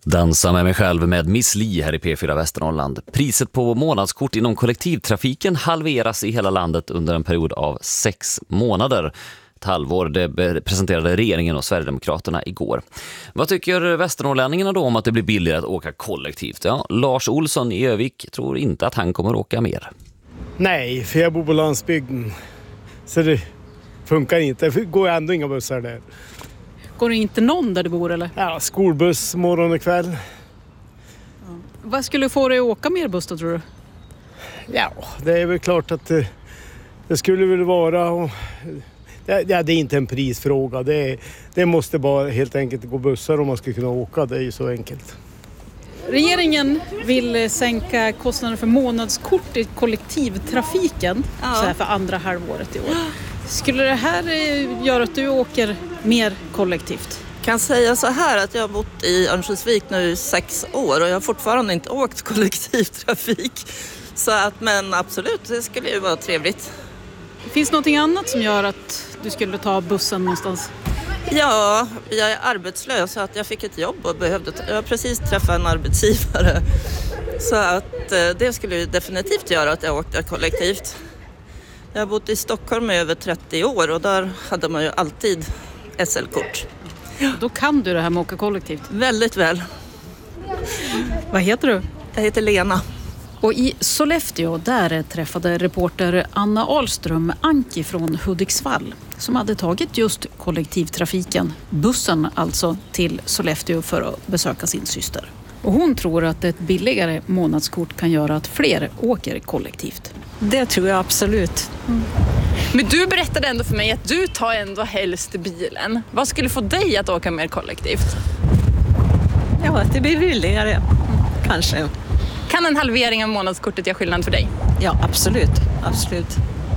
Dansa med mig själv med Miss Li här i P4 Västernorrland. Priset på månadskort inom kollektivtrafiken halveras i hela landet under en period av 6 månader. Ett halvår, det presenterade regeringen och Sverigedemokraterna igår. Vad tycker västernorrlänningarna då om att det blir billigare att åka kollektivt? Ja, Lars Olsson i Övik tror inte att han kommer att åka mer. Nej, för jag bor på landsbygden. Så det funkar inte. Det går ändå inga bussar där. Går det inte någon där du bor eller? Ja, skolbuss morgon och kväll. Ja. Vad skulle få dig att åka mer buss då, tror du? Ja, det är väl klart att det skulle väl vara... Och, det är inte en prisfråga. Det måste bara helt enkelt gå bussar om man ska kunna åka. Det är ju så enkelt. Regeringen vill sänka kostnaden för månadskort i kollektivtrafiken så här för andra halvåret i år. Skulle det här göra att du åker mer kollektivt? Jag kan säga så här att jag har bott i Örnsköldsvik nu 6 år och jag har fortfarande inte åkt kollektivtrafik. Så att, men absolut, det skulle ju vara trevligt. Finns det någonting annat som gör att du skulle ta bussen någonstans? Ja, jag är arbetslös så att jag fick ett jobb och jag har precis träffat en arbetsgivare. Så att det skulle ju definitivt göra att jag åkte kollektivt. Jag har bott i Stockholm i över 30 år och där hade man ju alltid SL-kort. Ja. Då kan du det här med att åka kollektivt? Väldigt väl. Vad heter du? Jag heter Lena. Och i Sollefteå där träffade reporter Anna Ahlström Anki från Hudiksvall som hade tagit just kollektivtrafiken, bussen alltså, till Sollefteå för att besöka sin syster. Och hon tror att ett billigare månadskort kan göra att fler åker kollektivt. Det tror jag absolut. Mm. Men du berättade ändå för mig att du tar ändå helst bilen. Vad skulle få dig att åka mer kollektivt? Ja, att det blir billigare. Kanske. Kan en halvering av månadskortet göra skillnad för dig? Ja, absolut. Absolut.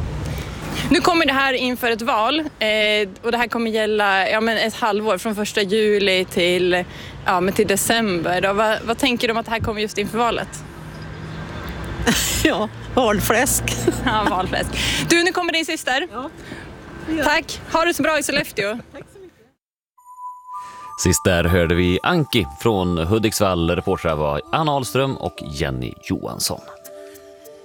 Nu kommer det här inför ett val och det här kommer gälla ett halvår från 1 juli till december. Vad tänker du om att det här kommer just inför valet? Ja, valfläsk. Ja, valfläsk. Du, nu kommer din syster. Ja. Tack. Ha det så bra i Sollefteå. Tack så mycket. Sist där hörde vi Anki från Hudiksvall. Reportrar var Anna Ahlström och Jenny Johansson.